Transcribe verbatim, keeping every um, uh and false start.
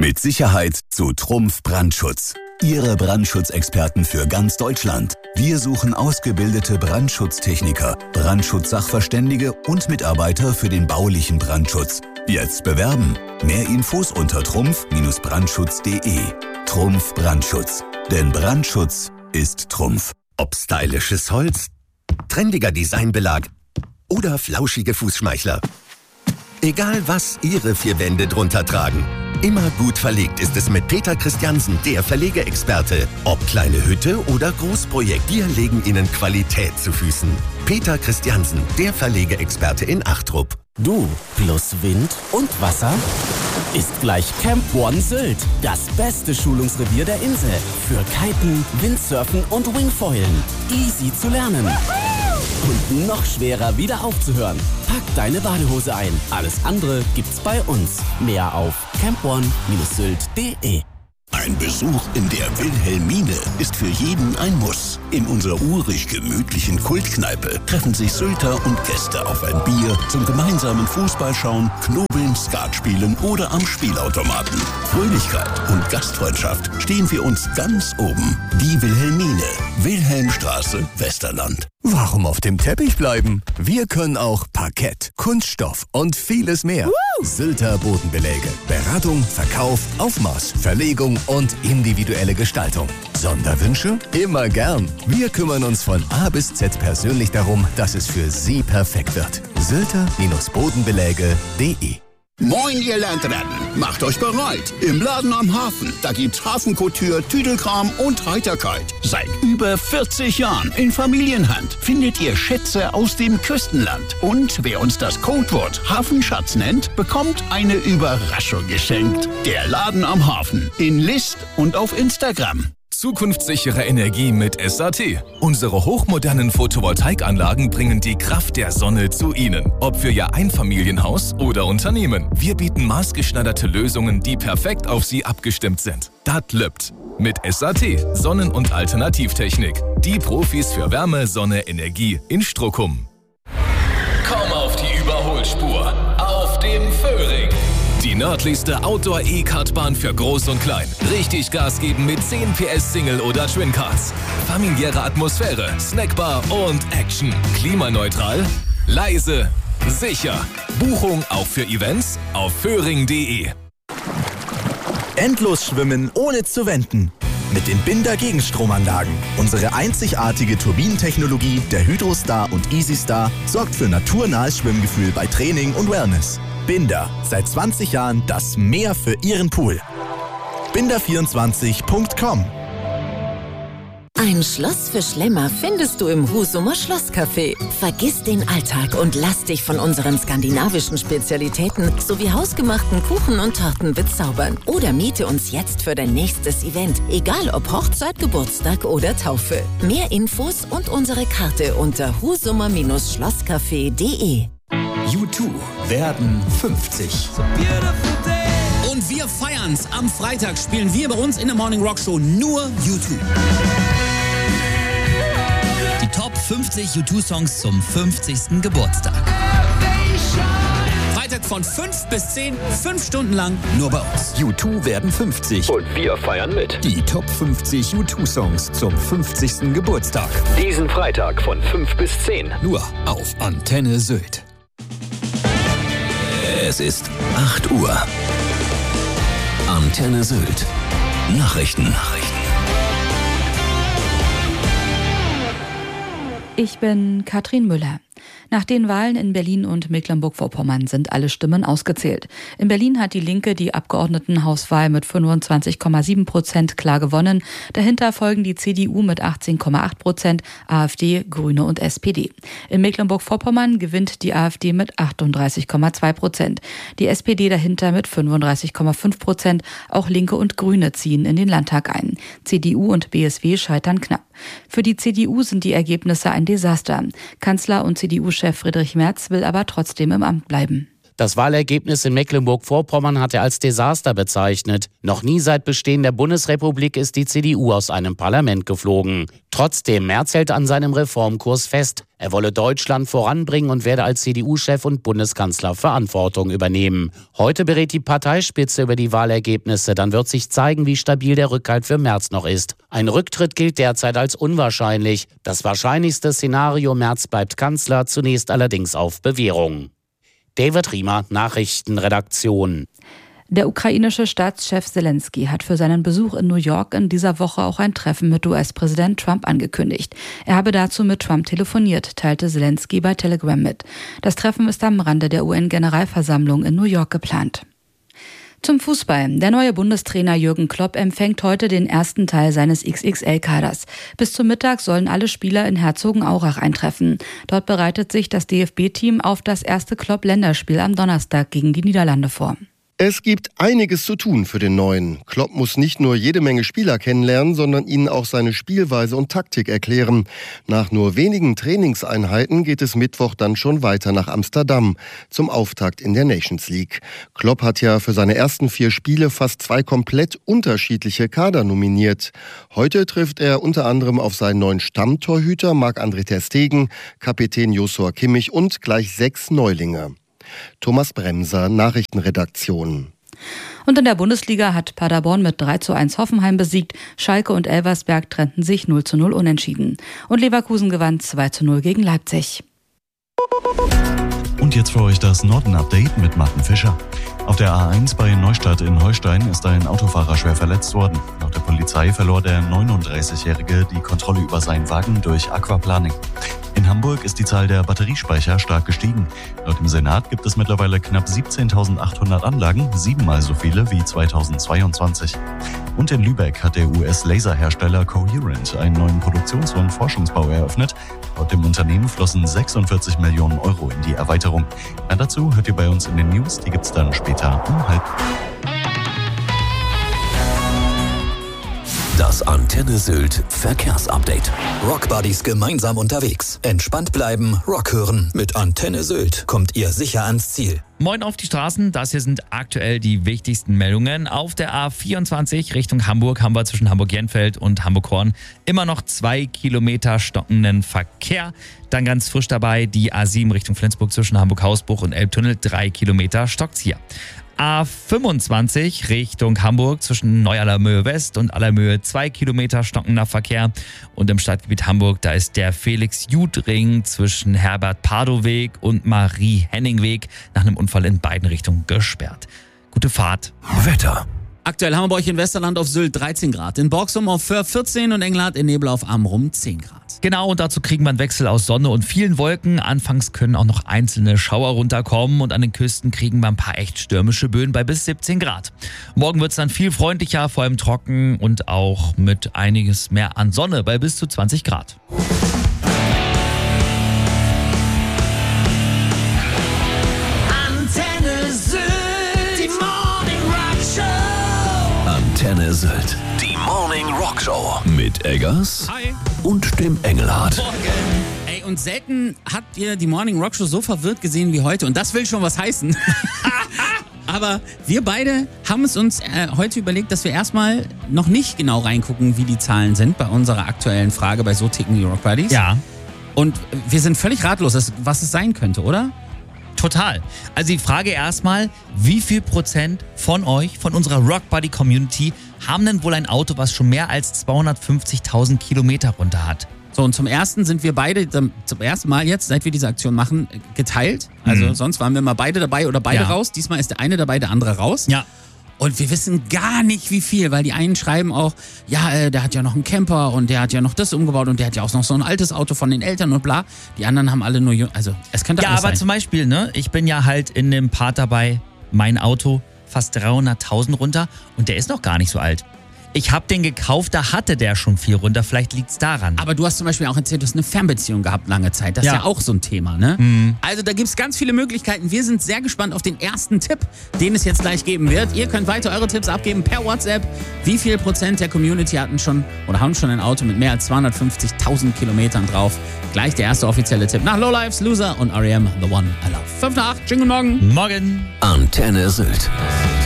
Mit Sicherheit zu Trumpf Brandschutz. Ihre Brandschutzexperten für ganz Deutschland. Wir suchen ausgebildete Brandschutztechniker, Brandschutzsachverständige und Mitarbeiter für den baulichen Brandschutz. Jetzt bewerben. Mehr Infos unter trumpf brandschutz punkt de. Trumpf Brandschutz. Denn Brandschutz ist Trumpf. Ob stylisches Holz, trendiger Designbelag oder flauschige Fußschmeichler. Egal was Ihre vier Wände drunter tragen. Immer gut verlegt ist es mit Peter Christiansen, der Verlegeexperte. Ob kleine Hütte oder Großprojekt, wir legen Ihnen Qualität zu Füßen. Peter Christiansen, der Verlegeexperte in Achtrup. Du plus Wind und Wasser ist gleich Camp One Sylt. Das beste Schulungsrevier der Insel. Für Kiten, Windsurfen und Wingfoilen. Easy zu lernen. Und noch schwerer wieder aufzuhören. Pack deine Badehose ein. Alles andere gibt's bei uns. Mehr auf camp one sylt punkt de. Ein Besuch in der Wilhelmine ist für jeden ein Muss. In unserer urig gemütlichen Kultkneipe treffen sich Sylter und Gäste auf ein Bier zum gemeinsamen Fußballschauen, Knobeln, Skat spielen oder am Spielautomaten. Fröhlichkeit und Gastfreundschaft stehen für uns ganz oben. Die Wilhelmine, Wilhelmstraße, Westerland. Warum auf dem Teppich bleiben? Wir können auch Parkett, Kunststoff und vieles mehr. Woo! Sylter Bodenbeläge. Beratung, Verkauf, Aufmaß, Verlegung und individuelle Gestaltung. Sonderwünsche? Immer gern. Wir kümmern uns von A bis Z persönlich darum, dass es für Sie perfekt wird. Sylter Bodenbeläge punkt de. Moin, ihr Landratten! Macht euch bereit! Im Laden am Hafen, da gibt's Hafenkouture, Tüdelkram und Heiterkeit. Seit über vierzig Jahren in Familienhand findet ihr Schätze aus dem Küstenland. Und wer uns das Codewort Hafenschatz nennt, bekommt eine Überraschung geschenkt. Der Laden am Hafen in List und auf Instagram. Zukunftssichere Energie mit S A T. Unsere hochmodernen Photovoltaikanlagen bringen die Kraft der Sonne zu Ihnen. Ob für Ihr Einfamilienhaus oder Unternehmen. Wir bieten maßgeschneiderte Lösungen, die perfekt auf Sie abgestimmt sind. Dat lübt. Mit S A T, Sonnen- und Alternativtechnik. Die Profis für Wärme, Sonne, Energie in Struckum. Komm auf die Überholspur. Auf dem Föhring. Die nördlichste Outdoor-E-Kartbahn für Groß und Klein. Richtig Gas geben mit zehn P S Single- oder Twin-Cards. Familiäre Atmosphäre, Snackbar und Action. Klimaneutral, leise, sicher. Buchung auch für Events auf föhring punkt de. Endlos schwimmen ohne zu wenden. Mit den Binder Gegenstromanlagen. Unsere einzigartige Turbinentechnologie der Hydrostar und EasyStar sorgt für naturnahes Schwimmgefühl bei Training und Wellness. Binder, seit zwanzig Jahren das Meer für Ihren Pool. binder vierundzwanzig punkt com. Ein Schloss für Schlemmer findest du im Husumer Schlosscafé. Vergiss den Alltag und lass dich von unseren skandinavischen Spezialitäten sowie hausgemachten Kuchen und Torten bezaubern. Oder miete uns jetzt für dein nächstes Event, egal ob Hochzeit, Geburtstag oder Taufe. Mehr Infos und unsere Karte unter husumer Schlosscafé punkt de. U zwei werden fünfzig. Und wir feiern's. Am Freitag spielen wir bei uns in der Morning Rock Show nur U zwei. Die Top fünfzig U zwei Songs zum fünfzigsten Geburtstag. Freitag von fünf bis zehn, fünf Stunden lang nur bei uns. U zwei werden fünfzig. Und wir feiern mit. Die Top fünfzig U zwei Songs zum fünfzigsten Geburtstag. Diesen Freitag von fünf bis zehn. Nur auf Antenne Sylt. Es ist acht Uhr. Antenne Sylt. Nachrichten. Nachrichten. Ich bin Katrin Müller. Nach den Wahlen in Berlin und Mecklenburg-Vorpommern sind alle Stimmen ausgezählt. In Berlin hat die Linke die Abgeordnetenhauswahl mit fünfundzwanzig Komma sieben Prozent klar gewonnen. Dahinter folgen die C D U mit achtzehn Komma acht Prozent, AfD, Grüne und S P D. In Mecklenburg-Vorpommern gewinnt die AfD mit achtunddreißig Komma zwei Prozent. Die S P D dahinter mit fünfunddreißig Komma fünf Prozent. Auch Linke und Grüne ziehen in den Landtag ein. C D U und B S W scheitern knapp. Für die C D U sind die Ergebnisse ein Desaster. Kanzler und C D U-Chef Friedrich Merz will aber trotzdem im Amt bleiben. Das Wahlergebnis in Mecklenburg-Vorpommern hat er als Desaster bezeichnet. Noch nie seit Bestehen der Bundesrepublik ist die C D U aus einem Parlament geflogen. Trotzdem, Merz hält an seinem Reformkurs fest. Er wolle Deutschland voranbringen und werde als C D U-Chef und Bundeskanzler Verantwortung übernehmen. Heute berät die Parteispitze über die Wahlergebnisse. Dann wird sich zeigen, wie stabil der Rückhalt für Merz noch ist. Ein Rücktritt gilt derzeit als unwahrscheinlich. Das wahrscheinlichste Szenario: Merz bleibt Kanzler, zunächst allerdings auf Bewährung. David Riemer, Nachrichtenredaktion. Der ukrainische Staatschef Zelensky hat für seinen Besuch in New York in dieser Woche auch ein Treffen mit U S-Präsident Trump angekündigt. Er habe dazu mit Trump telefoniert, teilte Zelensky bei Telegram mit. Das Treffen ist am Rande der U N-Generalversammlung in New York geplant. Zum Fußball. Der neue Bundestrainer Jürgen Klopp empfängt heute den ersten Teil seines X X L-Kaders. Bis zum Mittag sollen alle Spieler in Herzogenaurach eintreffen. Dort bereitet sich das D F B-Team auf das erste Klopp-Länderspiel am Donnerstag gegen die Niederlande vor. Es gibt einiges zu tun für den Neuen. Klopp muss nicht nur jede Menge Spieler kennenlernen, sondern ihnen auch seine Spielweise und Taktik erklären. Nach nur wenigen Trainingseinheiten geht es Mittwoch dann schon weiter nach Amsterdam zum Auftakt in der Nations League. Klopp hat ja für seine ersten vier Spiele fast zwei komplett unterschiedliche Kader nominiert. Heute trifft er unter anderem auf seinen neuen Stammtorhüter Marc-André ter Stegen, Kapitän Joshua Kimmich und gleich sechs Neulinge. Thomas Bremser, Nachrichtenredaktion. Und in der Bundesliga hat Paderborn mit drei zu eins Hoffenheim besiegt. Schalke und Elversberg trennten sich null zu null unentschieden. Und Leverkusen gewann zwei zu null gegen Leipzig. Und jetzt für euch das Norden-Update mit Martin Fischer. Auf der A eins bei Neustadt in Holstein ist ein Autofahrer schwer verletzt worden. Laut der Polizei verlor der neununddreißigjährige die Kontrolle über seinen Wagen durch Aquaplaning. In Hamburg ist die Zahl der Batteriespeicher stark gestiegen. Laut dem Senat gibt es mittlerweile knapp siebzehntausendachthundert Anlagen, siebenmal so viele wie zweitausendzweiundzwanzig. Und in Lübeck hat der U S-Laserhersteller Coherent einen neuen Produktions- und Forschungsbau eröffnet. Laut dem Unternehmen flossen sechsundvierzig Millionen Euro in die Erweiterung. Na, dazu hört ihr bei uns in den News, die gibt's dann später um halb. Das Antenne Sylt Verkehrsupdate. Rockbuddies gemeinsam unterwegs. Entspannt bleiben, Rock hören. Mit Antenne Sylt kommt ihr sicher ans Ziel. Moin auf die Straßen, das hier sind aktuell die wichtigsten Meldungen. Auf der A vierundzwanzig Richtung Hamburg haben wir zwischen Hamburg-Jenfeld und Hamburg-Horn immer noch zwei Kilometer stockenden Verkehr. Dann ganz frisch dabei die A sieben Richtung Flensburg zwischen Hamburg-Hausbruch und Elbtunnel, drei Kilometer stockt's hier. A fünfundzwanzig Richtung Hamburg zwischen Neu-Allermöhe West und Allermöhe zwei Kilometer stockender Verkehr. Und im Stadtgebiet Hamburg, da ist der Felix-Jud-Ring zwischen Herbert-Pardow-Weg und Marie-Henning-Weg nach einem Unfall in beiden Richtungen gesperrt. Gute Fahrt. Wetter. Aktuell haben wir bei euch in Westerland auf Sylt dreizehn Grad, in Borgsum auf Föhr vierzehn und Engelhardt in Nebel auf Amrum zehn Grad. Genau, und dazu kriegen wir einen Wechsel aus Sonne und vielen Wolken. Anfangs können auch noch einzelne Schauer runterkommen und an den Küsten kriegen wir ein paar echt stürmische Böen bei bis siebzehn Grad. Morgen wird es dann viel freundlicher, vor allem trocken und auch mit einiges mehr an Sonne bei bis zu zwanzig Grad. Antenne Sylt, die Morning Rock Show. Antenne Sylt, die Morning Rock Show. Mit Eggers. Hi. Und dem Engelhardt. Ey, und selten habt ihr die Morning Rock Show so verwirrt gesehen wie heute. Und das will schon was heißen. Aber wir beide haben es uns äh, heute überlegt, dass wir erstmal noch nicht genau reingucken, wie die Zahlen sind bei unserer aktuellen Frage bei So ticken die Rock Buddies. Ja. Und wir sind völlig ratlos, was es sein könnte, oder? Total. Also die Frage erstmal, wie viel Prozent von euch, von unserer Rock Buddy Community, haben denn wohl ein Auto, was schon mehr als zweihundertfünfzigtausend Kilometer runter hat? So, und zum ersten sind wir beide, zum ersten Mal jetzt, seit wir diese Aktion machen, geteilt. Also mhm. sonst waren wir mal beide dabei oder beide ja. raus. Diesmal ist der eine dabei, der andere raus. Ja. Und wir wissen gar nicht, wie viel, weil die einen schreiben auch, ja, äh, der hat ja noch einen Camper und der hat ja noch das umgebaut und der hat ja auch noch so ein altes Auto von den Eltern und bla. Die anderen haben alle nur, also es könnte ja, alles sein. Ja, aber zum Beispiel, ne, ich bin ja halt in dem Part dabei, mein Auto fast dreihunderttausend runter und der ist noch gar nicht so alt. Ich habe den gekauft, da hatte der schon viel runter. Vielleicht liegt's daran. Aber du hast zum Beispiel auch erzählt, du hast eine Fernbeziehung gehabt lange Zeit. Das Ja. ist ja auch so ein Thema, ne? Mhm. Also da gibt's ganz viele Möglichkeiten. Wir sind sehr gespannt auf den ersten Tipp, den es jetzt gleich geben wird. Ihr könnt weiter eure Tipps abgeben per WhatsApp. Wie viel Prozent der Community hatten schon oder haben schon ein Auto mit mehr als zweihundertfünfzigtausend Kilometern drauf? Gleich der erste offizielle Tipp nach Lowlifes, Loser und R E M, The One I Love. fünf nach acht, schönen guten Morgen. Morgen. Antenne Sylt.